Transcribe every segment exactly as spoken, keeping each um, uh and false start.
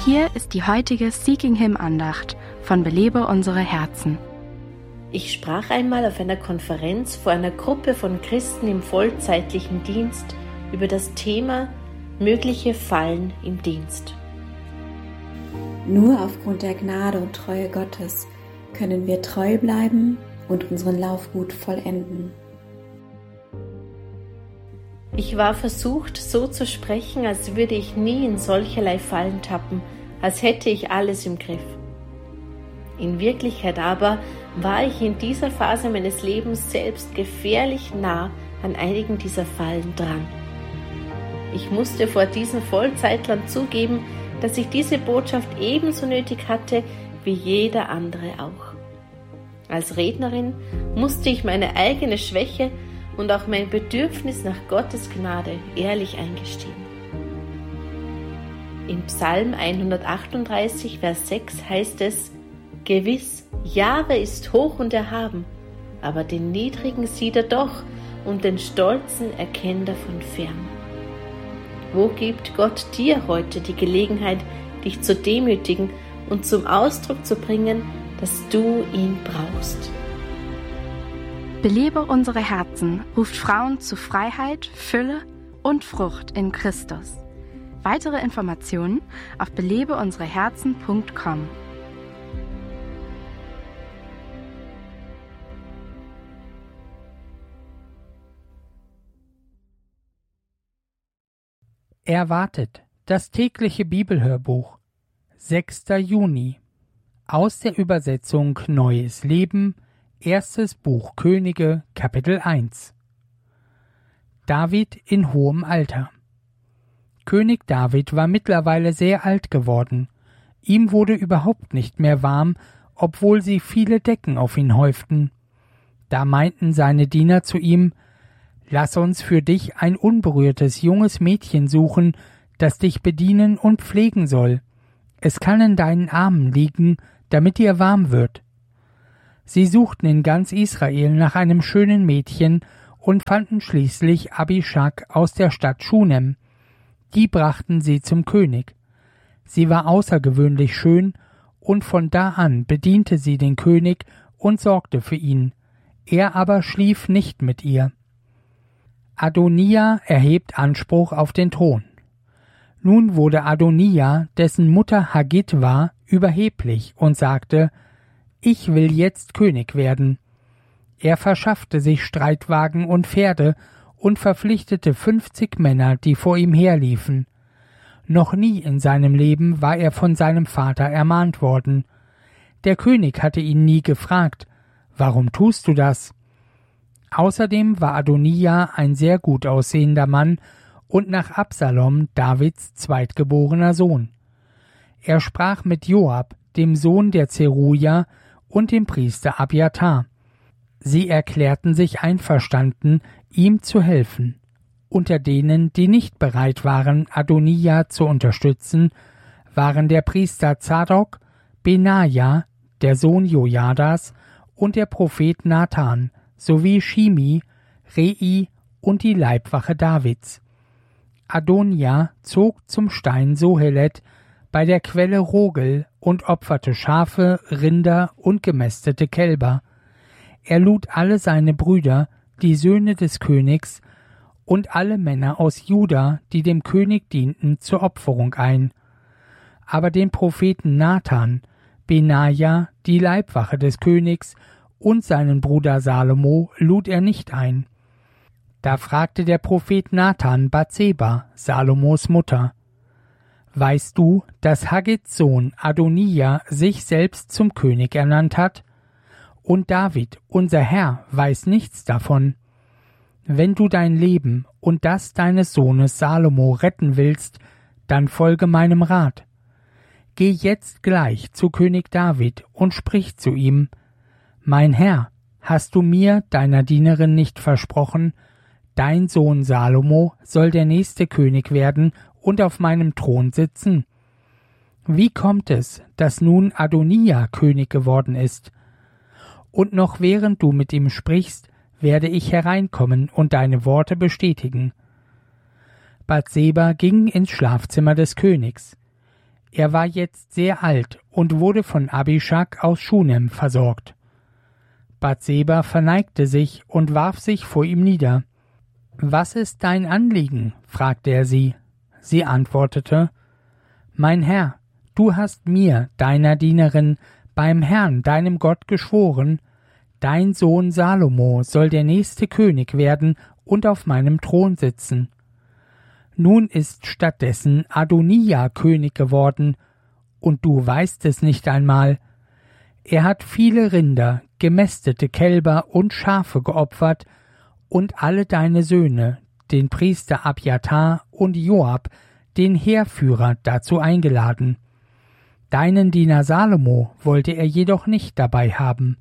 Hier ist die heutige Seeking Him Andacht von Belebe unsere Herzen. Ich sprach einmal auf einer Konferenz vor einer Gruppe von Christen im vollzeitlichen Dienst über das Thema mögliche Fallen im Dienst. Nur aufgrund der Gnade und Treue Gottes können wir treu bleiben und unseren Lauf gut vollenden. Ich war versucht, so zu sprechen, als würde ich nie in solcherlei Fallen tappen, als hätte ich alles im Griff. In Wirklichkeit aber war ich in dieser Phase meines Lebens selbst gefährlich nah an einigen dieser Fallen dran. Ich musste vor diesen Vollzeitlern zugeben, dass ich diese Botschaft ebenso nötig hatte wie jeder andere auch. Als Rednerin musste ich meine eigene Schwäche und auch mein Bedürfnis nach Gottes Gnade ehrlich eingestehen. In Psalm hundertachtunddreißig, Vers sechs heißt es: Gewiss, Jahwe ist hoch und erhaben, aber den Niedrigen sieht er doch und den Stolzen erkennt er von fern. Wo gibt Gott dir heute die Gelegenheit, dich zu demütigen und zum Ausdruck zu bringen, dass du ihn brauchst? Belebe unsere Herzen ruft Frauen zu Freiheit, Fülle und Frucht in Christus. Weitere Informationen auf belebe unsere herzen punkt com. Erwartet, das tägliche Bibelhörbuch, sechster Juni, aus der Übersetzung Neues Leben, erstes Buch Könige, Kapitel eins. David in hohem Alter. König David war mittlerweile sehr alt geworden. Ihm wurde überhaupt nicht mehr warm, obwohl sie viele Decken auf ihn häuften. Da meinten seine Diener zu ihm: Lass uns für dich ein unberührtes junges Mädchen suchen, das dich bedienen und pflegen soll. Es kann in deinen Armen liegen, damit dir warm wird. Sie suchten in ganz Israel nach einem schönen Mädchen und fanden schließlich Abishag aus der Stadt Schunem. Die brachten sie zum König. Sie war außergewöhnlich schön, und von da an bediente sie den König und sorgte für ihn. Er aber schlief nicht mit ihr. Adonia erhebt Anspruch auf den Thron. Nun wurde Adonia, dessen Mutter Haggit war, überheblich und sagte: Ich will jetzt König werden. Er verschaffte sich Streitwagen und Pferde und verpflichtete fünfzig Männer, die vor ihm herliefen. Noch nie in seinem Leben war er von seinem Vater ermahnt worden. Der König hatte ihn nie gefragt: Warum tust du das? Außerdem war Adonia ein sehr gut aussehender Mann und nach Absalom Davids zweitgeborener Sohn. Er sprach mit Joab, dem Sohn der Zeruja, und dem Priester Abiathar. Sie erklärten sich einverstanden, ihm zu helfen. Unter denen, die nicht bereit waren, Adonia zu unterstützen, waren der Priester Zadok, Benaja, der Sohn Jojadas, und der Prophet Nathan, sowie Shimi, Rei und die Leibwache Davids. Adonia zog zum Stein Sohelet bei der Quelle Rogel und opferte Schafe, Rinder und gemästete Kälber. Er lud alle seine Brüder, die Söhne des Königs, und alle Männer aus Juda, die dem König dienten, zur Opferung ein. Aber den Propheten Nathan, Benaja, die Leibwache des Königs, und seinen Bruder Salomo lud er nicht ein. Da fragte der Prophet Nathan Bathseba, Salomos Mutter: Weißt du, dass Haggits Sohn Adonia sich selbst zum König ernannt hat? Und David, unser Herr, weiß nichts davon. Wenn du dein Leben und das deines Sohnes Salomo retten willst, dann folge meinem Rat. Geh jetzt gleich zu König David und sprich zu ihm: Mein Herr, hast du mir, deiner Dienerin, nicht versprochen, dein Sohn Salomo soll der nächste König werden und auf meinem Thron sitzen? Wie kommt es, dass nun Adonia König geworden ist? Und noch während du mit ihm sprichst, werde ich hereinkommen und deine Worte bestätigen. Bathseba ging ins Schlafzimmer des Königs. Er war jetzt sehr alt und wurde von Abischag aus Schunem versorgt. Bathseba verneigte sich und warf sich vor ihm nieder. »Was ist dein Anliegen?« fragte er sie. Sie antwortete, »Mein Herr, du hast mir, deiner Dienerin, beim Herrn, deinem Gott, geschworen, dein Sohn Salomo soll der nächste König werden und auf meinem Thron sitzen. Nun ist stattdessen Adonija König geworden, und du weißt es nicht einmal. Er hat viele Rinder, gemästete Kälber und Schafe geopfert, und alle deine Söhne, den Priester Abjatar und Joab, den Heerführer, dazu eingeladen. Deinen Diener Salomo wollte er jedoch nicht dabei haben.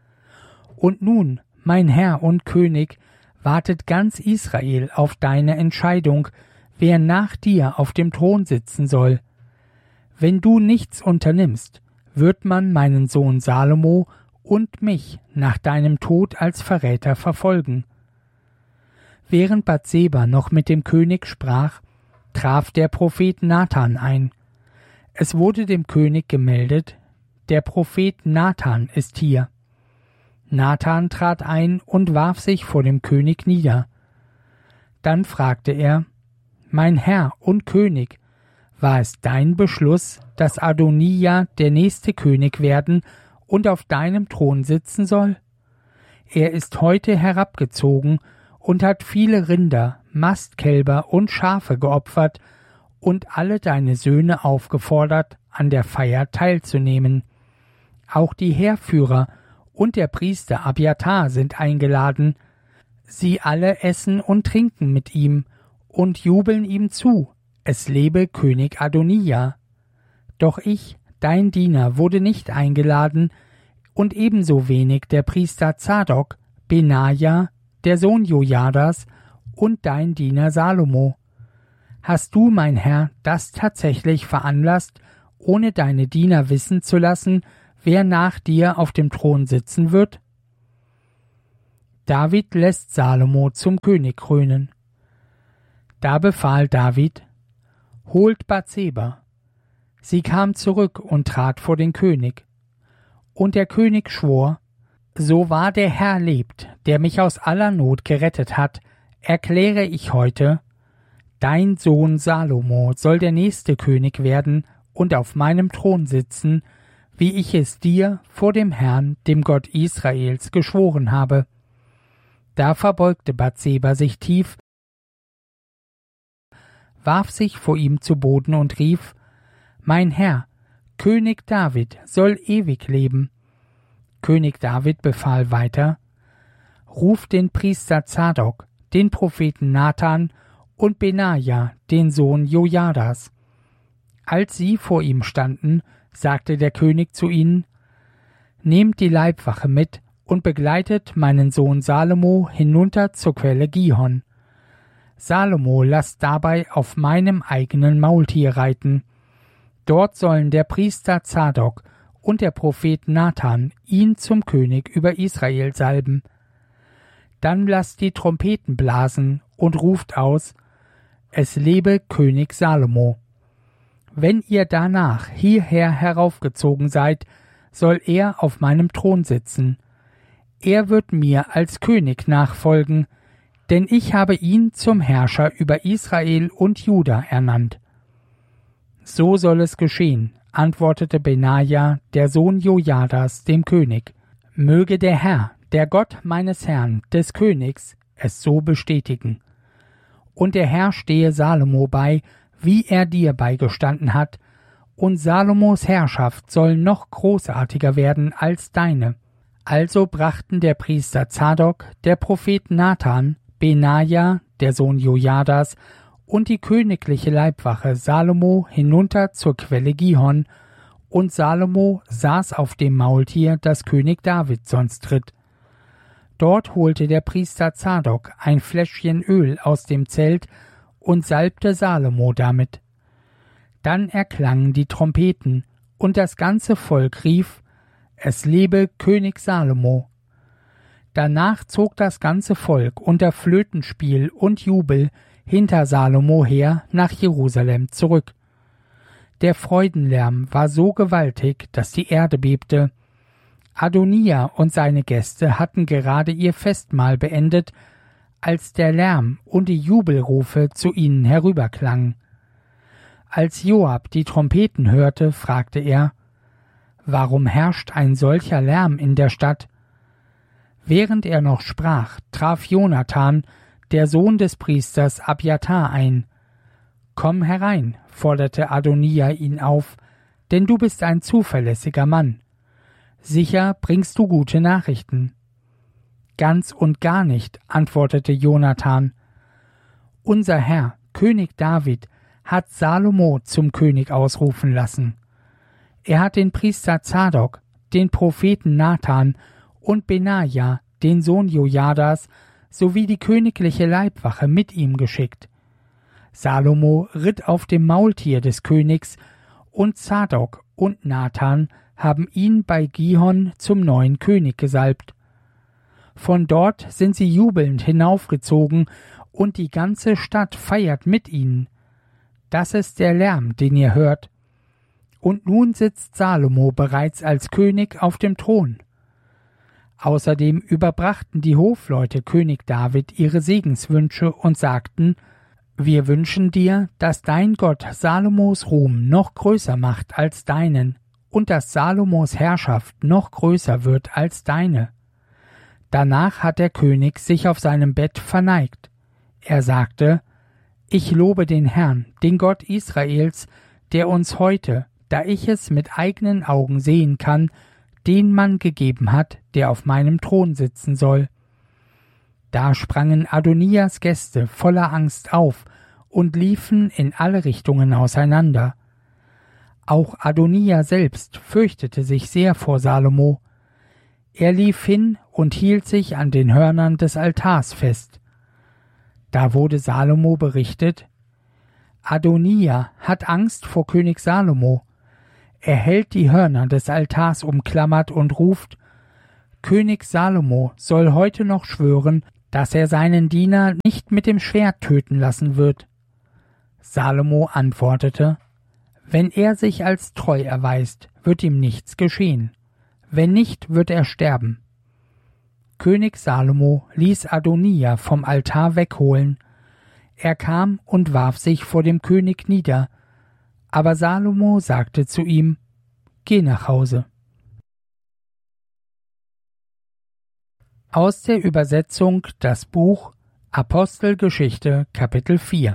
Und nun, mein Herr und König, wartet ganz Israel auf deine Entscheidung, wer nach dir auf dem Thron sitzen soll. Wenn du nichts unternimmst, wird man meinen Sohn Salomo und mich nach deinem Tod als Verräter verfolgen.« Während Bathseba noch mit dem König sprach, traf der Prophet Nathan ein. Es wurde dem König gemeldet, der Prophet Nathan ist hier. Nathan trat ein und warf sich vor dem König nieder. Dann fragte er, »Mein Herr und König, war es dein Beschluss, dass Adonija der nächste König werden und auf deinem Thron sitzen soll? Er ist heute herabgezogen und hat viele Rinder, Mastkälber und Schafe geopfert und alle deine Söhne aufgefordert, an der Feier teilzunehmen. Auch die Heerführer und der Priester Abjatar sind eingeladen. Sie alle essen und trinken mit ihm und jubeln ihm zu. Es lebe König Adonija. Doch ich, dein Diener, wurde nicht eingeladen, und ebenso wenig der Priester Zadok, Benaja, der Sohn Jojadas und dein Diener Salomo. Hast du, mein Herr, das tatsächlich veranlasst, ohne deine Diener wissen zu lassen, wer nach dir auf dem Thron sitzen wird? David lässt Salomo zum König krönen. Da befahl David, »Holt Bathseba.« Sie kam zurück und trat vor den König. Und der König schwor, »So wahr der Herr lebt, der mich aus aller Not gerettet hat, erkläre ich heute, dein Sohn Salomo soll der nächste König werden und auf meinem Thron sitzen, wie ich es dir vor dem Herrn, dem Gott Israels, geschworen habe.« Da verbeugte Bathseba sich tief, warf sich vor ihm zu Boden und rief, »Mein Herr, König David soll ewig leben.« König David befahl weiter, »Ruf den Priester Zadok, den Propheten Nathan und Benaja, den Sohn Jojadas.« Als sie vor ihm standen, sagte der König zu ihnen, »Nehmt die Leibwache mit und begleitet meinen Sohn Salomo hinunter zur Quelle Gihon. Salomo lasst dabei auf meinem eigenen Maultier reiten. Dort sollen der Priester Zadok und der Prophet Nathan ihn zum König über Israel salben. Dann lasst die Trompeten blasen und ruft aus, es lebe König Salomo. Wenn ihr danach hierher heraufgezogen seid, soll er auf meinem Thron sitzen. Er wird mir als König nachfolgen, denn ich habe ihn zum Herrscher über Israel und Juda ernannt.« »So soll es geschehen«, antwortete Benaja, der Sohn Jojadas, dem König. »Möge der Herr, der Gott meines Herrn, des Königs, es so bestätigen. Und der Herr stehe Salomo bei, wie er dir beigestanden hat, und Salomos Herrschaft soll noch großartiger werden als deine.« Also brachten der Priester Zadok, der Prophet Nathan, Benaja, der Sohn Jojadas, und die königliche Leibwache Salomo hinunter zur Quelle Gihon, und Salomo saß auf dem Maultier, das König David sonst ritt. Dort holte der Priester Zadok ein Fläschchen Öl aus dem Zelt und salbte Salomo damit. Dann erklangen die Trompeten, und das ganze Volk rief, es lebe König Salomo. Danach zog das ganze Volk unter Flötenspiel und Jubel hinter Salomo her nach Jerusalem zurück. Der Freudenlärm war so gewaltig, dass die Erde bebte. Adonija und seine Gäste hatten gerade ihr Festmahl beendet, als der Lärm und die Jubelrufe zu ihnen herüberklangen. Als Joab die Trompeten hörte, fragte er: Warum herrscht ein solcher Lärm in der Stadt? Während er noch sprach, traf Jonathan, der Sohn des Priesters Abjatar, ein. »Komm herein«, forderte Adonija ihn auf, »denn du bist ein zuverlässiger Mann. Sicher bringst du gute Nachrichten.« »Ganz und gar nicht«, antwortete Jonathan. »Unser Herr, König David, hat Salomo zum König ausrufen lassen. Er hat den Priester Zadok, den Propheten Nathan und Benaja, den Sohn Jojadas, sowie die königliche Leibwache mit ihm geschickt. Salomo ritt auf dem Maultier des Königs, und Zadok und Nathan haben ihn bei Gihon zum neuen König gesalbt. Von dort sind sie jubelnd hinaufgezogen, und die ganze Stadt feiert mit ihnen. Das ist der Lärm, den ihr hört. Und nun sitzt Salomo bereits als König auf dem Thron. Außerdem überbrachten die Hofleute König David ihre Segenswünsche und sagten: Wir wünschen dir, dass dein Gott Salomos Ruhm noch größer macht als deinen und dass Salomos Herrschaft noch größer wird als deine. Danach hat der König sich auf seinem Bett verneigt. Er sagte: Ich lobe den Herrn, den Gott Israels, der uns heute, da ich es mit eigenen Augen sehen kann, den Mann gegeben hat, der auf meinem Thron sitzen soll. Da sprangen Adonijas Gäste voller Angst auf und liefen in alle Richtungen auseinander. Auch Adonija selbst fürchtete sich sehr vor Salomo. Er lief hin und hielt sich an den Hörnern des Altars fest. Da wurde Salomo berichtet: Adonija hat Angst vor König Salomo. Er hält die Hörner des Altars umklammert und ruft: König Salomo soll heute noch schwören, dass er seinen Diener nicht mit dem Schwert töten lassen wird. Salomo antwortete: Wenn er sich als treu erweist, wird ihm nichts geschehen. Wenn nicht, wird er sterben. König Salomo ließ Adonija vom Altar wegholen. Er kam und warf sich vor dem König nieder. Aber Salomo sagte zu ihm: Geh nach Hause. Aus der Übersetzung das Buch Apostelgeschichte Kapitel vier.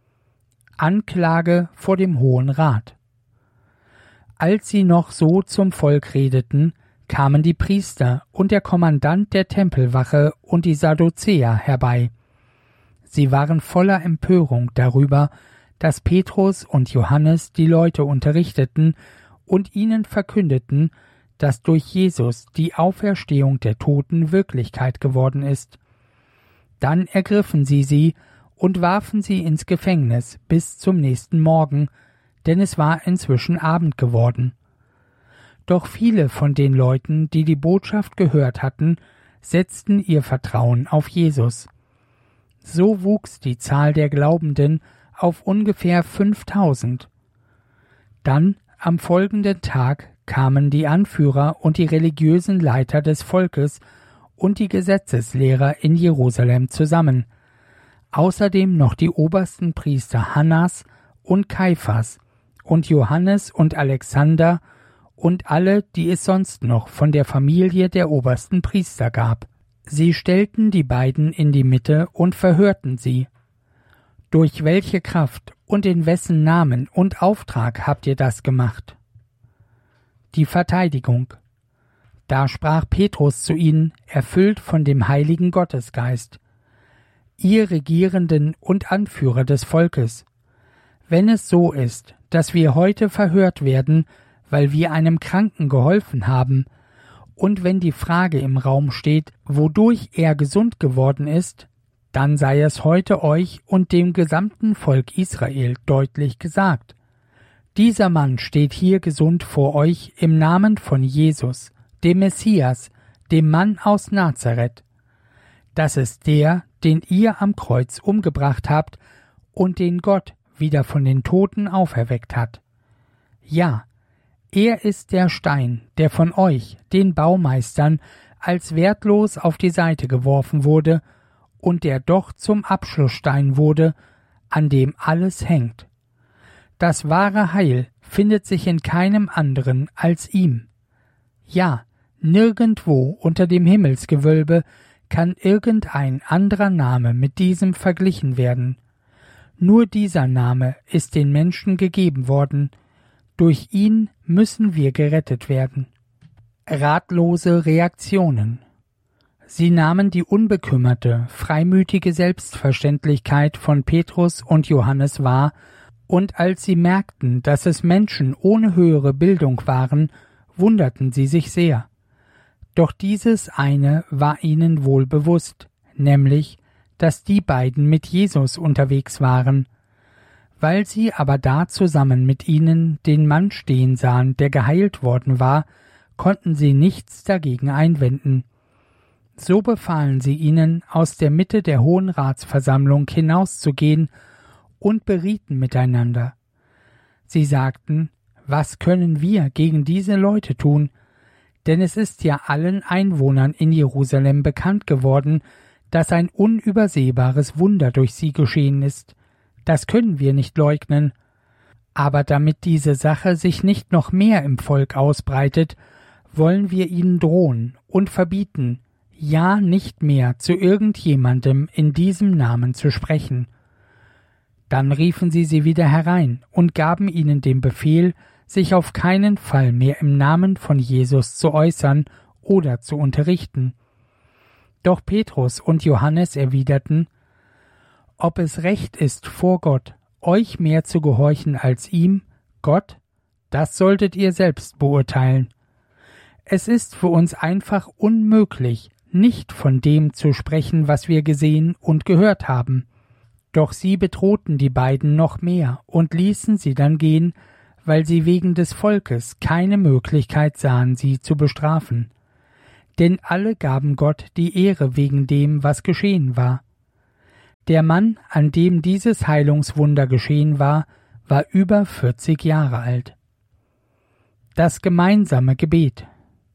Anklage vor dem Hohen Rat. Als sie noch so zum Volk redeten, kamen die Priester und der Kommandant der Tempelwache und die Sadduzäer herbei. Sie waren voller Empörung darüber, dass Petrus und Johannes die Leute unterrichteten und ihnen verkündeten, dass durch Jesus die Auferstehung der Toten Wirklichkeit geworden ist. Dann ergriffen sie sie und warfen sie ins Gefängnis bis zum nächsten Morgen, denn es war inzwischen Abend geworden. Doch viele von den Leuten, die die Botschaft gehört hatten, setzten ihr Vertrauen auf Jesus. So wuchs die Zahl der Glaubenden auf ungefähr fünftausend. Dann, am folgenden Tag, kamen die Anführer und die religiösen Leiter des Volkes und die Gesetzeslehrer in Jerusalem zusammen, außerdem noch die obersten Priester Hannas und Kaiphas und Johannes und Alexander und alle, die es sonst noch von der Familie der obersten Priester gab. Sie stellten die beiden in die Mitte und verhörten sie. Durch welche Kraft und in wessen Namen und Auftrag habt ihr das gemacht? Die Verteidigung. Da sprach Petrus zu ihnen, erfüllt von dem heiligen Gottesgeist: Ihr Regierenden und Anführer des Volkes, wenn es so ist, dass wir heute verhört werden, weil wir einem Kranken geholfen haben, und wenn die Frage im Raum steht, wodurch er gesund geworden ist, dann sei es heute euch und dem gesamten Volk Israel deutlich gesagt: Dieser Mann steht hier gesund vor euch im Namen von Jesus, dem Messias, dem Mann aus Nazareth. Das ist der, den ihr am Kreuz umgebracht habt und den Gott wieder von den Toten auferweckt hat. Ja, er ist der Stein, der von euch, den Baumeistern, als wertlos auf die Seite geworfen wurde und der doch zum Abschlussstein wurde, an dem alles hängt. Das wahre Heil findet sich in keinem anderen als ihm. Ja, nirgendwo unter dem Himmelsgewölbe kann irgendein anderer Name mit diesem verglichen werden. Nur dieser Name ist den Menschen gegeben worden. Durch ihn müssen wir gerettet werden. Ratlose Reaktionen. Sie nahmen die unbekümmerte, freimütige Selbstverständlichkeit von Petrus und Johannes wahr, und als sie merkten, dass es Menschen ohne höhere Bildung waren, wunderten sie sich sehr. Doch dieses eine war ihnen wohl bewusst, nämlich, dass die beiden mit Jesus unterwegs waren. Weil sie aber da zusammen mit ihnen den Mann stehen sahen, der geheilt worden war, konnten sie nichts dagegen einwenden. So befahlen sie ihnen, aus der Mitte der Hohen Ratsversammlung hinauszugehen und berieten miteinander. Sie sagten, was können wir gegen diese Leute tun? Denn es ist ja allen Einwohnern in Jerusalem bekannt geworden, dass ein unübersehbares Wunder durch sie geschehen ist. Das können wir nicht leugnen. Aber damit diese Sache sich nicht noch mehr im Volk ausbreitet, wollen wir ihnen drohen und verbieten, ja nicht mehr zu irgendjemandem in diesem Namen zu sprechen. Dann riefen sie sie wieder herein und gaben ihnen den Befehl, sich auf keinen Fall mehr im Namen von Jesus zu äußern oder zu unterrichten. Doch Petrus und Johannes erwiderten, ob es recht ist vor Gott, euch mehr zu gehorchen als ihm, Gott, das solltet ihr selbst beurteilen. Es ist für uns einfach unmöglich, nicht von dem zu sprechen, was wir gesehen und gehört haben. Doch sie bedrohten die beiden noch mehr und ließen sie dann gehen, weil sie wegen des Volkes keine Möglichkeit sahen, sie zu bestrafen. Denn alle gaben Gott die Ehre wegen dem, was geschehen war. Der Mann, an dem dieses Heilungswunder geschehen war, war über vierzig Jahre alt. Das gemeinsame Gebet.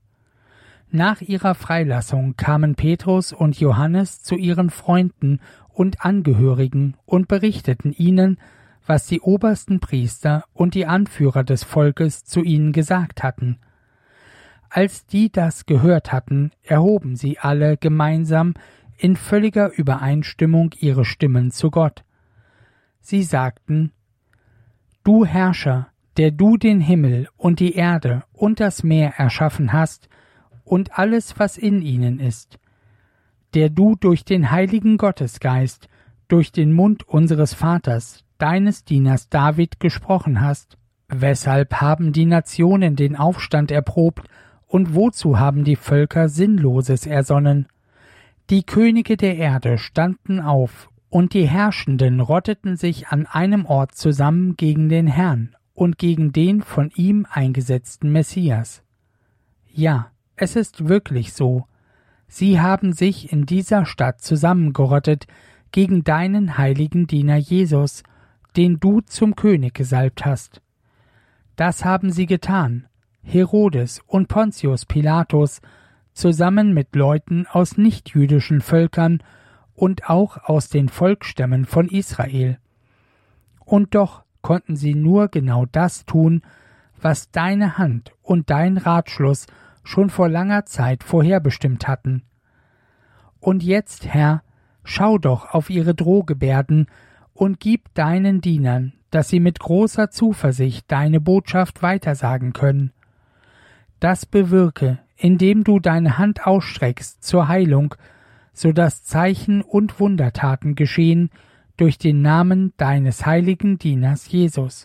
Nach ihrer Freilassung kamen Petrus und Johannes zu ihren Freunden und Angehörigen und berichteten ihnen, was die obersten Priester und die Anführer des Volkes zu ihnen gesagt hatten. Als die das gehört hatten, erhoben sie alle gemeinsam in völliger Übereinstimmung ihre Stimmen zu Gott. Sie sagten, Du Herrscher, der du den Himmel und die Erde und das Meer erschaffen hast und alles, was in ihnen ist, der du durch den heiligen Gottesgeist, durch den Mund unseres Vaters, deines Dieners David gesprochen hast. Weshalb haben die Nationen den Aufstand erprobt und wozu haben die Völker Sinnloses ersonnen? Die Könige der Erde standen auf und die Herrschenden rotteten sich an einem Ort zusammen gegen den Herrn und gegen den von ihm eingesetzten Messias. Ja, es ist wirklich so. Sie haben sich in dieser Stadt zusammengerottet gegen deinen heiligen Diener Jesus, den du zum König gesalbt hast. Das haben sie getan, Herodes und Pontius Pilatus, zusammen mit Leuten aus nichtjüdischen Völkern und auch aus den Volksstämmen von Israel. Und doch konnten sie nur genau das tun, was deine Hand und dein Ratschluss schon vor langer Zeit vorherbestimmt hatten. Und jetzt, Herr, schau doch auf ihre Drohgebärden und gib deinen Dienern, dass sie mit großer Zuversicht deine Botschaft weitersagen können. Das bewirke, indem du deine Hand ausstreckst zur Heilung, so dass Zeichen und Wundertaten geschehen durch den Namen deines heiligen Dieners Jesus.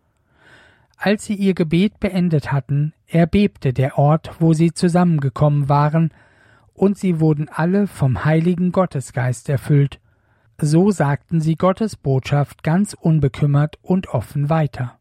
Als sie ihr Gebet beendet hatten, erbebte der Ort, wo sie zusammengekommen waren, und sie wurden alle vom heiligen Gottesgeist erfüllt. So sagten sie Gottes Botschaft ganz unbekümmert und offen weiter.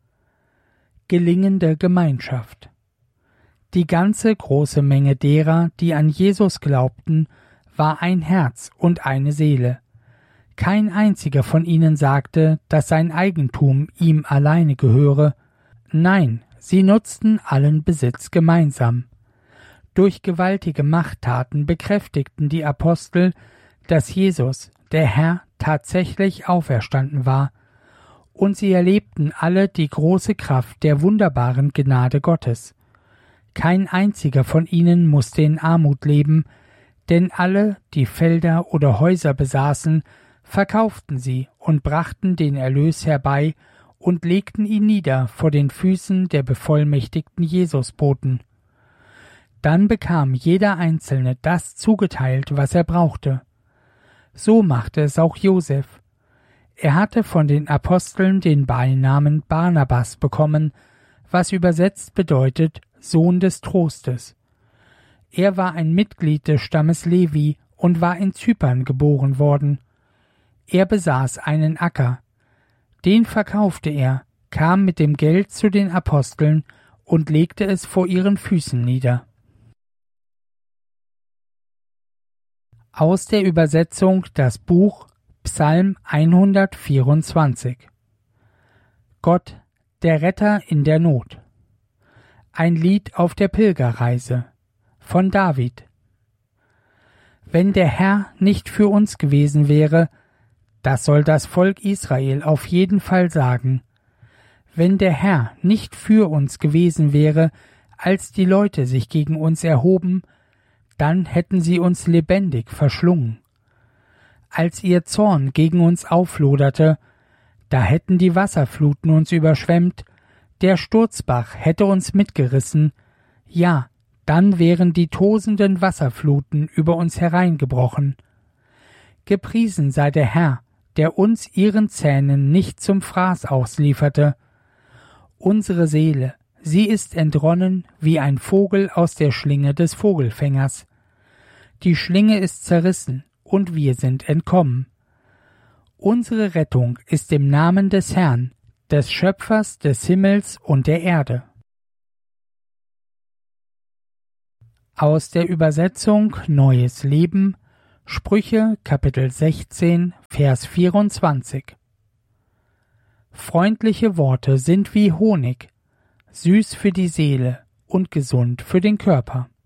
Gelingende Gemeinschaft. Die ganze große Menge derer, die an Jesus glaubten, war ein Herz und eine Seele. Kein einziger von ihnen sagte, dass sein Eigentum ihm alleine gehöre. Nein, sie nutzten allen Besitz gemeinsam. Durch gewaltige Machttaten bekräftigten die Apostel, dass Jesus, der Herr, tatsächlich auferstanden war, und sie erlebten alle die große Kraft der wunderbaren Gnade Gottes. Kein einziger von ihnen musste in Armut leben, denn alle, die Felder oder Häuser besaßen, verkauften sie und brachten den Erlös herbei und legten ihn nieder vor den Füßen der bevollmächtigten Jesusboten. Dann bekam jeder Einzelne das zugeteilt, was er brauchte. So machte es auch Josef. Er hatte von den Aposteln den Beinamen Barnabas bekommen, was übersetzt bedeutet Sohn des Trostes. Er war ein Mitglied des Stammes Levi und war in Zypern geboren worden. Er besaß einen Acker. Den verkaufte er, kam mit dem Geld zu den Aposteln und legte es vor ihren Füßen nieder. Aus der Übersetzung das Buch Psalm hundertvierundzwanzig. Gott, der Retter in der Not. Ein Lied auf der Pilgerreise von David. Wenn der Herr nicht für uns gewesen wäre, das soll das Volk Israel auf jeden Fall sagen. Wenn der Herr nicht für uns gewesen wäre, als die Leute sich gegen uns erhoben, dann hätten sie uns lebendig verschlungen. Als ihr Zorn gegen uns aufloderte, da hätten die Wasserfluten uns überschwemmt, der Sturzbach hätte uns mitgerissen, ja, dann wären die tosenden Wasserfluten über uns hereingebrochen. Gepriesen sei der Herr, der uns ihren Zähnen nicht zum Fraß auslieferte. Unsere Seele, sie ist entronnen wie ein Vogel aus der Schlinge des Vogelfängers. Die Schlinge ist zerrissen, und wir sind entkommen. Unsere Rettung ist im Namen des Herrn, des Schöpfers des Himmels und der Erde. Aus der Übersetzung Neues Leben, Sprüche Kapitel sechzehn, Vers vierundzwanzig. Freundliche Worte sind wie Honig, süß für die Seele und gesund für den Körper.